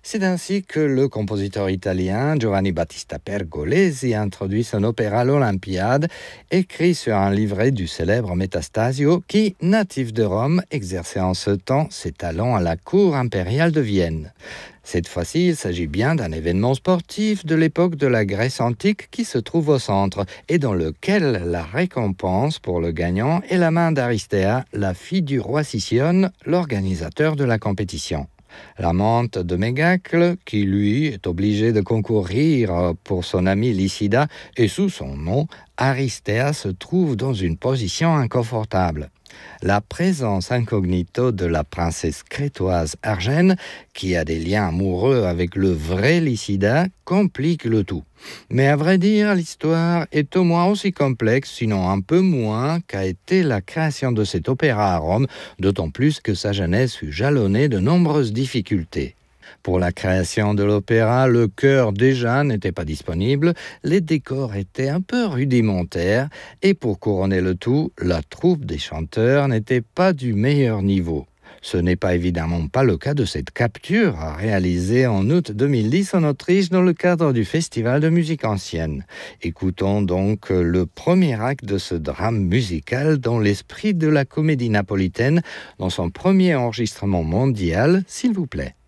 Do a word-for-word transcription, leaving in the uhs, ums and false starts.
C'est ainsi que le compositeur italien Giovanni Battista Pergolesi introduit son opéra à l'Olympiade, écrit sur un livret du célèbre Metastasio qui, natif de Rome, exerçait en ce temps ses talents à la cour impériale de Vienne. Cette fois-ci, il s'agit bien d'un événement sportif de l'époque de la Grèce antique qui se trouve au centre et dans lequel la récompense pour le gagnant est la main d'Aristea, la fille du roi Sicyone, l'organisateur de la compétition. L'amante de Mégacle, qui lui est obligé de concourir pour son amie Lycida, et sous son nom, Aristea se trouve dans une position inconfortable. La présence incognito de la princesse crétoise Argène, qui a des liens amoureux avec le vrai Lycida, complique le tout. Mais à vrai dire, l'histoire est au moins aussi complexe, sinon un peu moins, qu'a été la création de cet opéra à Rome, d'autant plus que sa jeunesse fut jalonnée de nombreuses difficultés. Pour la création de l'opéra, le chœur déjà n'était pas disponible, les décors étaient un peu rudimentaires et pour couronner le tout, la troupe des chanteurs n'était pas du meilleur niveau. Ce n'est pas évidemment pas le cas de cette capture réalisée en août deux mille dix en Autriche dans le cadre du Festival de musique ancienne. Écoutons donc le premier acte de ce drame musical dans l'esprit de la comédie napolitaine dans son premier enregistrement mondial, s'il vous plaît.